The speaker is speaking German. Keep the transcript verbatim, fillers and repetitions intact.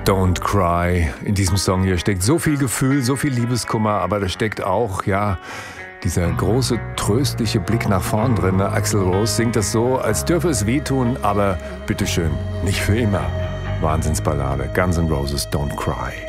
Don't Cry. In diesem Song hier steckt so viel Gefühl, so viel Liebeskummer, aber da steckt auch, ja, dieser große, tröstliche Blick nach vorn drin. Ne? Axl Rose singt das so, als dürfe es wehtun, aber bitteschön, nicht für immer. Wahnsinnsballade. Guns N' Roses, Don't Cry.